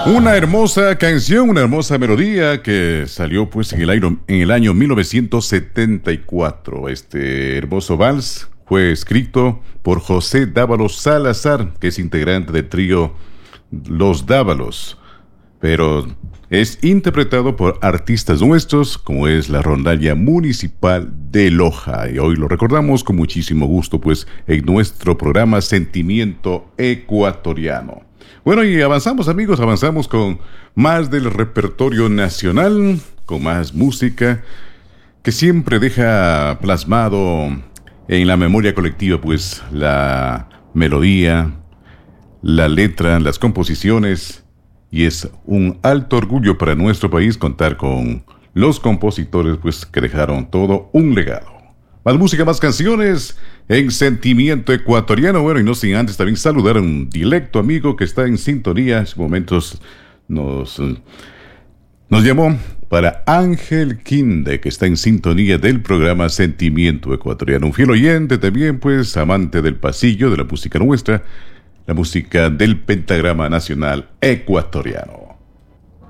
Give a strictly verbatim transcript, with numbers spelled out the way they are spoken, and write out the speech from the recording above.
Una hermosa canción, una hermosa melodía que salió pues en el año, en el año mil novecientos setenta y cuatro. Este hermoso vals fue escrito por José Dávalos Salazar, que es integrante del trío Los Dávalos, pero es interpretado por artistas nuestros como es la Rondalla Municipal de Loja, y hoy lo recordamos con muchísimo gusto pues en nuestro programa Sentimiento Ecuatoriano. Bueno, y avanzamos, amigos, avanzamos con más del repertorio nacional, con más música que siempre deja plasmado en la memoria colectiva pues la melodía, la letra, las composiciones, y es un alto orgullo para nuestro país contar con los compositores pues que dejaron todo un legado. Más música, más canciones en Sentimiento Ecuatoriano. Bueno, y no sin antes también saludar a un directo amigo que está en sintonía. En estos momentos nos, nos llamó para Ángel Quinde, que está en sintonía del programa Sentimiento Ecuatoriano. Un fiel oyente también, pues, amante del pasillo, de la música nuestra, la música del pentagrama nacional ecuatoriano.